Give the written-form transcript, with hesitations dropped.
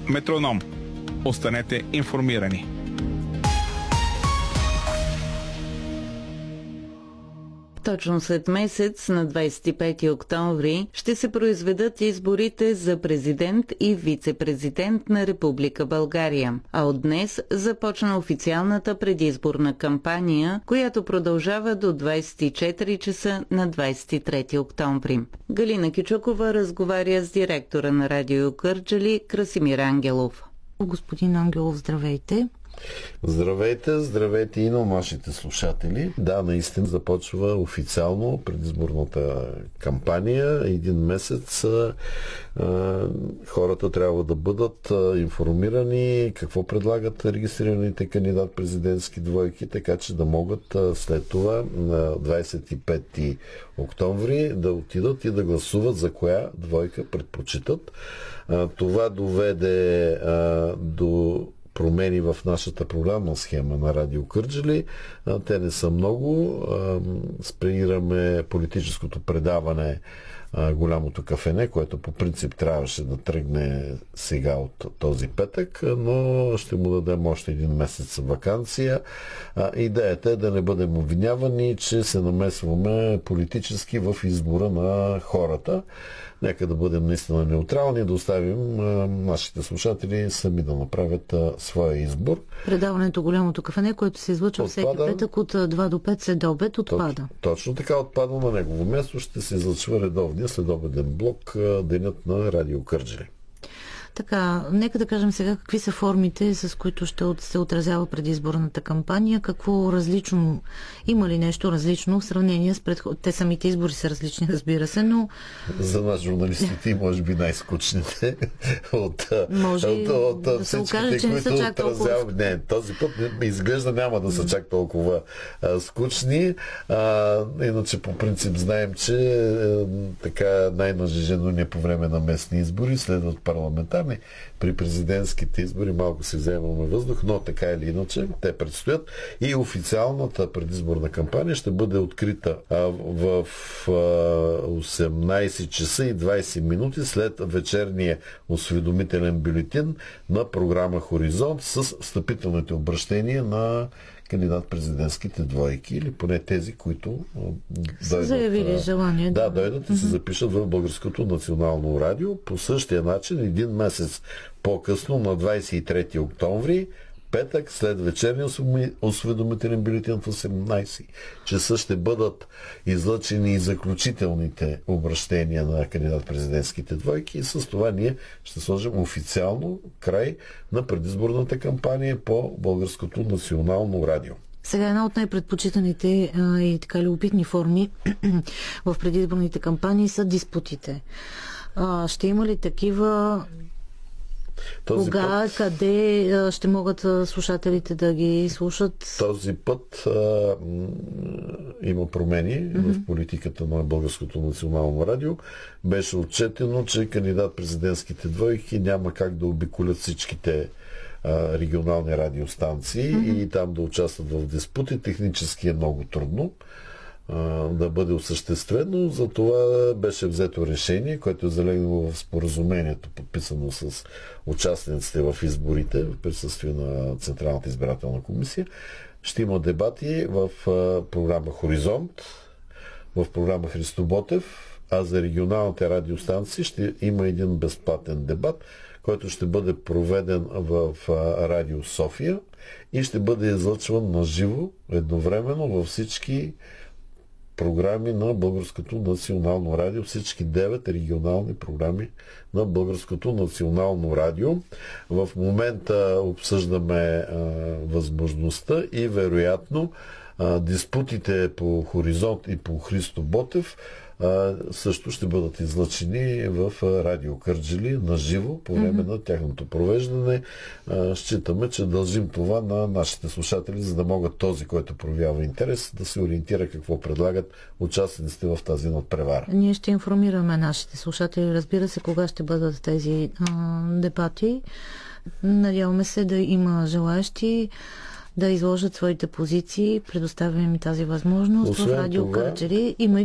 Метроном. Останете информирани. Точно след месец, на 25 октомври, ще се произведат изборите за президент и вице-президент на Република България. А от днес започна официалната предизборна кампания, която продължава до 24 часа на 23 октомври. Галина Кичукова разговаря с директора на Радио Кърджали Красимир Ангелов. Господин Ангелов, здравейте! Здравейте, здравейте и на нашите слушатели. Да, наистина започва официално предизборната кампания. Един месец хората трябва да бъдат информирани какво предлагат регистрираните кандидат-президентски двойки, така че да могат след това на 25 октомври да отидат и да гласуват за коя двойка предпочитат. Това доведе до промени в нашата програмна схема на Радио Кърджали. Те не са много. Сприраме политическото предаване Голямото кафене, което по принцип трябваше да тръгне сега от този петък, но ще му дадем още един месец ваканция. Идеята е да не бъдем обвинявани, че се намесваме политически в избора на хората. Нека да бъдем наистина неутрални, да оставим нашите слушатели сами да направят своя избор. Предаването Голямото кафене, което се излъчва всеки петък от 2 до 5 следобед, отпада. Точно така отпада. На негово място ще се излъчва редовния следобеден блок, денят на Радио Кърджали. Така, нека да кажем сега какви са формите, с които ще се отразява предизборната кампания, какво различно, има ли нещо различно в сравнение с те самите избори са различни, разбира се, но... За нас журналистите и може би най-скучните от да всичките, които отразяват. Не, този път изглежда няма да са чак толкова скучни. Иначе по принцип знаем, че така най-нажежено не по време на местни избори, следват парламентарни. При президентските избори малко се вземаме въздух, но така или иначе те предстоят и официалната предизборна кампания ще бъде открита в 18 часа и 20 минути след вечерния осведомителен бюлетин на програма Хоризонт с встъпителните обращения на кандидат-президентските двойки или поне тези, които заявили желание да дойдат и се запишат в Българското национално радио. По същия начин, един месец по-късно, на 23 октомври, петък, след вечерния осведомителен бюлетин в 18 часа ще бъдат излъчени и заключителните обращения на кандидат-президентските двойки и с това ние ще сложим официално край на предизборната кампания по Българското национално радио. Сега една от най-предпочитаните и така любопитни форми в предизборните кампании са диспутите. Ще има ли такива? Кога, къде ще могат слушателите да ги слушат? Този път има промени в политиката на Българското национално радио. Беше отчетено, че кандидат-президентските двойки няма как да обиколят всичките регионални радиостанции и там да участват в диспути. Технически е много трудно да бъде осъществено. За това беше взето решение, което е залегнало в споразумението, подписано с участниците в изборите в присъствие на Централната избирателна комисия. Ще има дебати в програма Хоризонт, в програма Христо Ботев, а за регионалните радиостанции ще има един безплатен дебат, който ще бъде проведен в Радио София и ще бъде излъчван на живо едновременно във всички програми на Българското национално радио, всички 9 регионални програми на Българското национално радио. В момента обсъждаме възможността и вероятно диспутите по Хоризонт и по Христо Ботев също ще бъдат излъчени в Радио Кърджали на живо по време на тяхното провеждане. Считаме, че дължим това на нашите слушатели, за да могат този, който проявява интерес, да се ориентира какво предлагат участниците в тази надпревара. Ние ще информираме нашите слушатели, разбира се, кога ще бъдат тези дебати. Надяваме се да има желаещи да изложат своите позиции. Предоставяме ми тази възможност в Радио Кърджали. Има